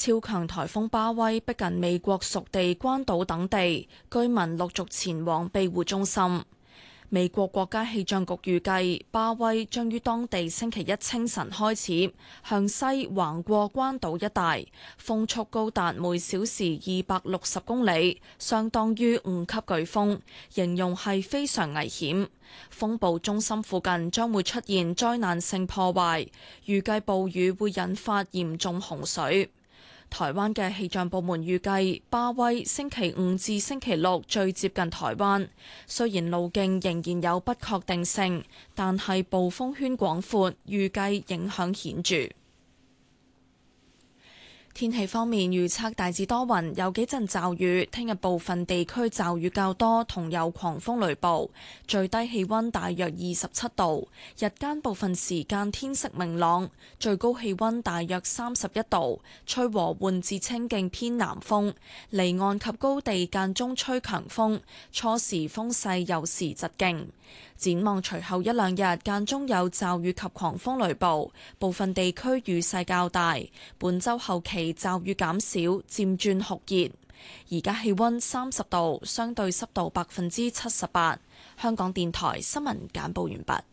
超強颱風巴威逼近美國屬地關島等地，居民陸續前往庇護中心。美國國家氣象局預計，巴威將於當地星期一清晨開始向西橫過關島一帶，風速高達每小時260公里，相當於5級颶風，形容係非常危險。風暴中心附近將會出現災難性破壞，預計暴雨會引發嚴重洪水。台灣嘅氣象部門預計，巴威星期五至星期六最接近台灣，雖然路徑仍然有不確定性，但係暴風圈廣闊，預計影響顯著。天氣方面預測大致多雲，有幾陣驟雨。聽日部分地區驟雨較多，同有狂風雷暴。最低氣溫大約27度，日間部分時間天色明朗，最高氣溫大約31度，吹和緩至清勁偏南風，離岸及高地間中吹強風，初時風勢有時疾勁。展望隨後一兩日間中有驟雨及狂風雷暴，部分地區雨勢較大。本週後期驟雨減少，漸轉酷熱。而家氣溫30度，相對濕度78%。香港電台新聞簡報完畢。